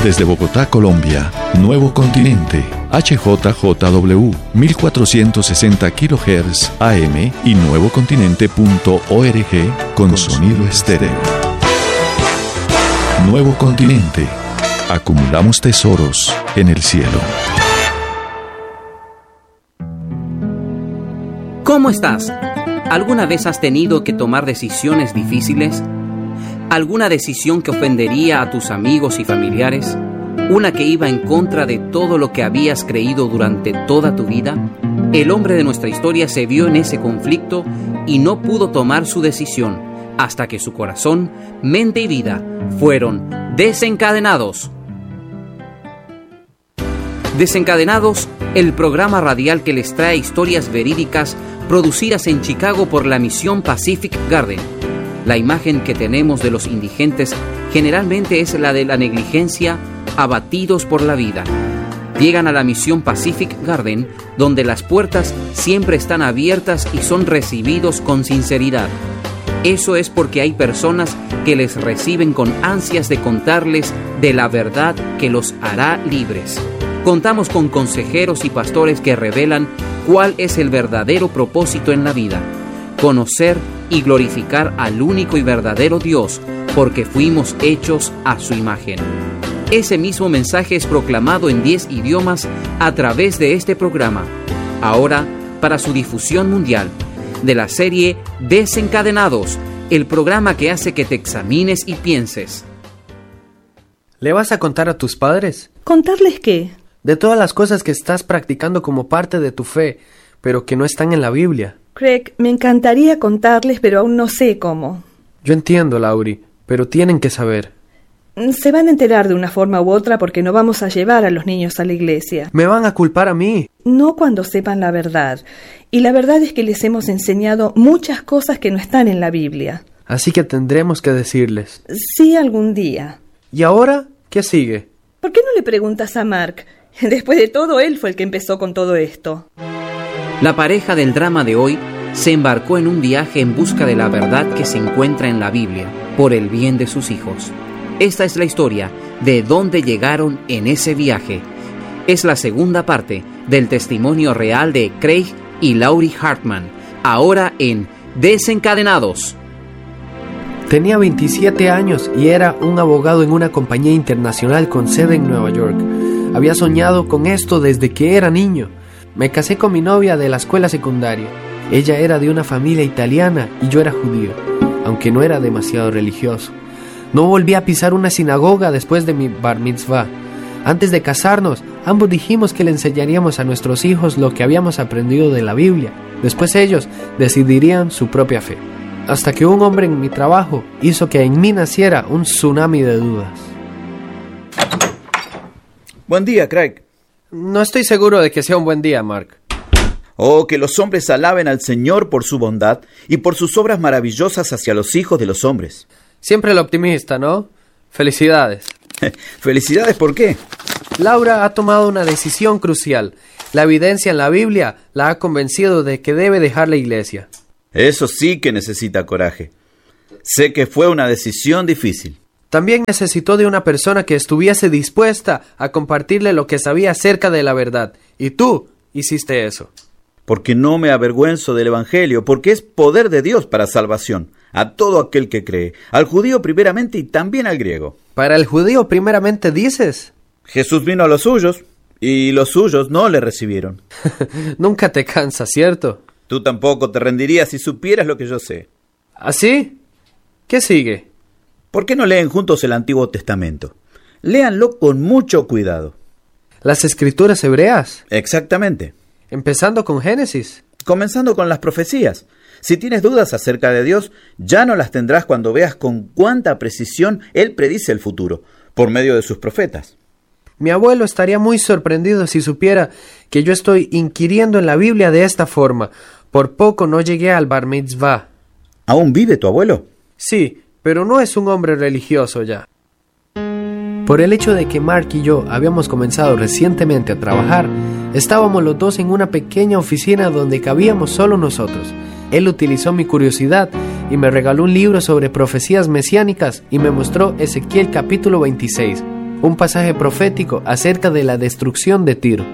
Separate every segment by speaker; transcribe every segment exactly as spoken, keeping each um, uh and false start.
Speaker 1: Desde Bogotá, Colombia, Nuevo Continente, H J J W, mil cuatrocientos sesenta kilohertz A M y nuevocontinente punto org con, con sonido estéreo. Nuevo Continente. Acumulamos tesoros en el cielo.
Speaker 2: ¿Cómo estás? ¿Alguna vez has tenido que tomar decisiones difíciles? ¿Alguna decisión que ofendería a tus amigos y familiares? ¿Una que iba en contra de todo lo que habías creído durante toda tu vida? El hombre de nuestra historia se vio en ese conflicto y no pudo tomar su decisión hasta que su corazón, mente y vida fueron desencadenados. Desencadenados, el programa radial que les trae historias verídicas producidas en Chicago por la misión Pacific Garden. La imagen que tenemos de los indigentes generalmente es la de la negligencia, abatidos por la vida. Llegan a la misión Pacific Garden, donde las puertas siempre están abiertas y son recibidos con sinceridad. Eso es porque hay personas que les reciben con ansias de contarles de la verdad que los hará libres. Contamos con consejeros y pastores que revelan cuál es el verdadero propósito en la vida: conocer y glorificar al único y verdadero Dios, porque fuimos hechos a su imagen. Ese mismo mensaje es proclamado en diez idiomas a través de este programa, ahora para su difusión mundial, de la serie Desencadenados, el programa que hace que te examines y pienses.
Speaker 3: ¿Le vas a contar a tus padres?
Speaker 4: ¿Contarles qué?
Speaker 3: De todas las cosas que estás practicando como parte de tu fe, pero que no están en la Biblia.
Speaker 4: Craig, me encantaría contarles, pero aún no sé cómo.
Speaker 3: Yo entiendo, Laurie, pero tienen que saber.
Speaker 4: Se van a enterar de una forma u otra porque no vamos a llevar a los niños a la iglesia.
Speaker 3: ¿Me van a culpar a mí?
Speaker 4: No cuando sepan la verdad. Y la verdad es que les hemos enseñado muchas cosas que no están en la Biblia.
Speaker 3: Así que tendremos que decirles.
Speaker 4: Sí, algún día.
Speaker 3: ¿Y ahora qué sigue?
Speaker 4: ¿Por qué no le preguntas a Mark? Después de todo, él fue el que empezó con todo esto.
Speaker 2: La pareja del drama de hoy se embarcó en un viaje en busca de la verdad que se encuentra en la Biblia, por el bien de sus hijos. Esta es la historia de dónde llegaron en ese viaje. Es la segunda parte del testimonio real de Craig y Laurie Hartman, ahora en Desencadenados.
Speaker 3: Tenía veintisiete años y era un abogado en una compañía internacional con sede en Nueva York. Había soñado con esto desde que era niño. Me casé con mi novia de la escuela secundaria. Ella era de una familia italiana y yo era judío, aunque no era demasiado religioso. No volví a pisar una sinagoga después de mi bar mitzvah. Antes de casarnos, ambos dijimos que le enseñaríamos a nuestros hijos lo que habíamos aprendido de la Biblia. Después ellos decidirían su propia fe. Hasta que un hombre en mi trabajo hizo que en mí naciera un tsunami de dudas.
Speaker 5: Buen día, Craig.
Speaker 3: No estoy seguro de que sea un buen día, Mark.
Speaker 5: Oh, que los hombres alaben al Señor por su bondad y por sus obras maravillosas hacia los hijos de los hombres.
Speaker 3: Siempre el optimista, ¿no? Felicidades.
Speaker 5: ¿Felicidades por qué?
Speaker 3: Laura ha tomado una decisión crucial. La evidencia en la Biblia la ha convencido de que debe dejar la iglesia.
Speaker 5: Eso sí que necesita coraje. Sé que fue una decisión difícil.
Speaker 3: También necesitó de una persona que estuviese dispuesta a compartirle lo que sabía acerca de la verdad. Y tú hiciste eso.
Speaker 5: Porque no me avergüenzo del Evangelio, porque es poder de Dios para salvación, a todo aquel que cree, al judío primeramente y también al griego.
Speaker 3: ¿Para el judío primeramente dices?
Speaker 5: Jesús vino a los suyos, y los suyos no le recibieron.
Speaker 3: Nunca te cansas, ¿cierto?
Speaker 5: Tú tampoco te rendirías si supieras lo que yo sé.
Speaker 3: ¿Así? ¿Qué sigue?
Speaker 5: ¿Por qué no leen juntos el Antiguo Testamento? Léanlo con mucho cuidado.
Speaker 3: ¿Las escrituras hebreas?
Speaker 5: Exactamente.
Speaker 3: Empezando con Génesis.
Speaker 5: Comenzando con las profecías. Si tienes dudas acerca de Dios, ya no las tendrás cuando veas con cuánta precisión Él predice el futuro, por medio de sus profetas.
Speaker 3: Mi abuelo estaría muy sorprendido si supiera que yo estoy inquiriendo en la Biblia de esta forma. Por poco no llegué al bar mitzvah.
Speaker 5: ¿Aún vive tu abuelo?
Speaker 3: Sí, pero no es un hombre religioso ya. Por el hecho de que Mark y yo habíamos comenzado recientemente a trabajar, estábamos los dos en una pequeña oficina donde cabíamos solo nosotros. Él utilizó mi curiosidad y me regaló un libro sobre profecías mesiánicas y me mostró Ezequiel capítulo veintiséis, un pasaje profético acerca de la destrucción de Tiro.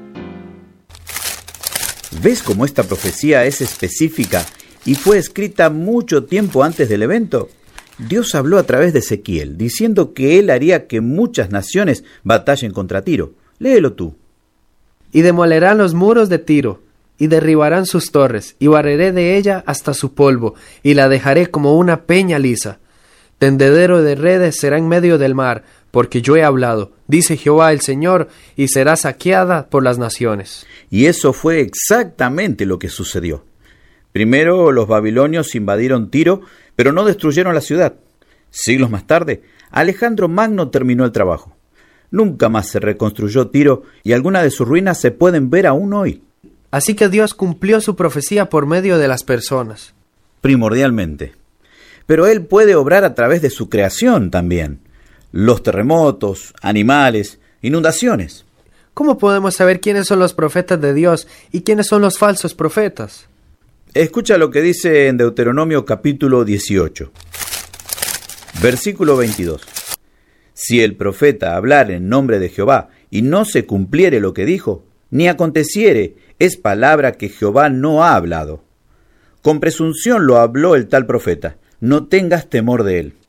Speaker 5: ¿Ves cómo esta profecía es específica y fue escrita mucho tiempo antes del evento? Dios habló a través de Ezequiel, diciendo que él haría que muchas naciones batallen contra Tiro. Léelo tú.
Speaker 3: Y demolerán los muros de Tiro, y derribarán sus torres, y barreré de ella hasta su polvo, y la dejaré como una peña lisa. Tendedero de redes será en medio del mar, porque yo he hablado, dice Jehová el Señor, y será saqueada por las naciones.
Speaker 5: Y eso fue exactamente lo que sucedió. Primero los babilonios invadieron Tiro, pero no destruyeron la ciudad. Siglos más tarde, Alejandro Magno terminó el trabajo. Nunca más se reconstruyó Tiro y algunas de sus ruinas se pueden ver aún hoy.
Speaker 3: Así que Dios cumplió su profecía por medio de las personas.
Speaker 5: Primordialmente. Pero Él puede obrar a través de su creación también. Los terremotos, animales, inundaciones.
Speaker 3: ¿Cómo podemos saber quiénes son los profetas de Dios y quiénes son los falsos profetas?
Speaker 5: Escucha lo que dice en Deuteronomio capítulo dieciocho, versículo veintidós. Si el profeta hablar en nombre de Jehová y no se cumpliere lo que dijo, ni aconteciere, es palabra que Jehová no ha hablado. Con presunción lo habló el tal profeta, no tengas temor de él.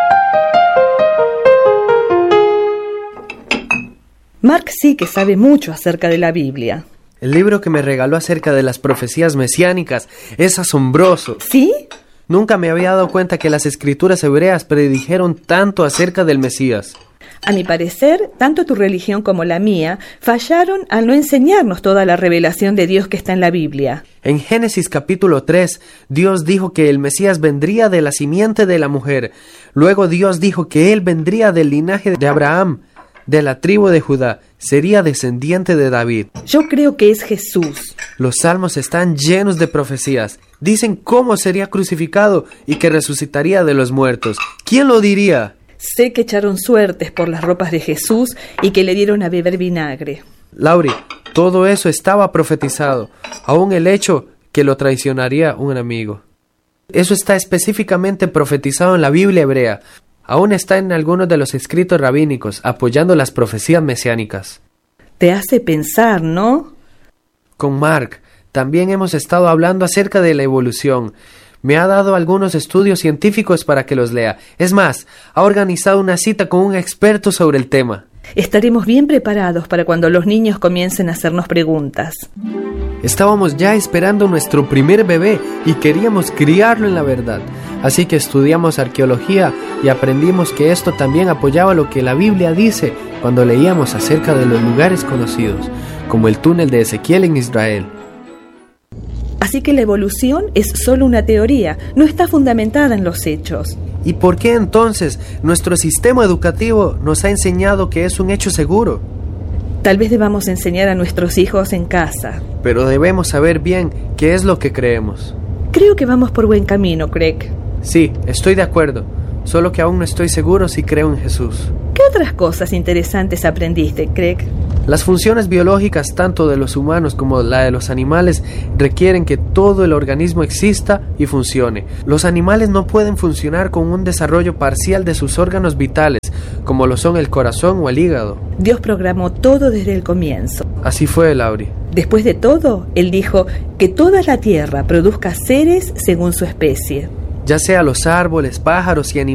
Speaker 4: Mark sí que sabe mucho acerca de la Biblia.
Speaker 3: El libro que me regaló acerca de las profecías mesiánicas es asombroso.
Speaker 4: ¿Sí?
Speaker 3: Nunca me había dado cuenta que las escrituras hebreas predijeron tanto acerca del Mesías.
Speaker 4: A mi parecer, tanto tu religión como la mía fallaron al no enseñarnos toda la revelación de Dios que está en la Biblia.
Speaker 3: En Génesis capítulo tres, Dios dijo que el Mesías vendría de la simiente de la mujer. Luego Dios dijo que él vendría del linaje de Abraham, de la tribu de Judá, sería descendiente de David.
Speaker 4: Yo creo que es Jesús.
Speaker 3: Los salmos están llenos de profecías. Dicen cómo sería crucificado y que resucitaría de los muertos. ¿Quién lo diría?
Speaker 4: Sé que echaron suertes por las ropas de Jesús y que le dieron a beber vinagre.
Speaker 3: Lauri, todo eso estaba profetizado, aún el hecho que lo traicionaría un amigo. Eso está específicamente profetizado en la Biblia hebrea. Aún está en algunos de los escritos rabínicos, apoyando las profecías mesiánicas.
Speaker 4: Te hace pensar, ¿no?
Speaker 3: Con Mark, también hemos estado hablando acerca de la evolución. Me ha dado algunos estudios científicos para que los lea. Es más, ha organizado una cita con un experto sobre el tema.
Speaker 4: Estaremos bien preparados para cuando los niños comiencen a hacernos preguntas.
Speaker 3: Estábamos ya esperando nuestro primer bebé y queríamos criarlo en la verdad. Así que estudiamos arqueología y aprendimos que esto también apoyaba lo que la Biblia dice cuando leíamos acerca de los lugares conocidos, como el túnel de Ezequiel en Israel.
Speaker 4: Así que la evolución es solo una teoría, no está fundamentada en los hechos.
Speaker 3: ¿Y por qué entonces nuestro sistema educativo nos ha enseñado que es un hecho seguro?
Speaker 4: Tal vez debamos enseñar a nuestros hijos en casa.
Speaker 3: Pero debemos saber bien qué es lo que creemos.
Speaker 4: Creo que vamos por buen camino, Craig.
Speaker 3: Sí, estoy de acuerdo, solo que aún no estoy seguro si creo en Jesús.
Speaker 4: ¿Qué otras cosas interesantes aprendiste, Craig?
Speaker 3: Las funciones biológicas, tanto de los humanos como la de los animales, requieren que todo el organismo exista y funcione. Los animales no pueden funcionar con un desarrollo parcial de sus órganos vitales, como lo son el corazón o el hígado.
Speaker 4: Dios programó todo desde el comienzo.
Speaker 3: Así fue, Lauri.
Speaker 4: Después de todo, Él dijo que toda la tierra produzca seres según su especie.
Speaker 3: Ya sea los árboles, pájaros y animales,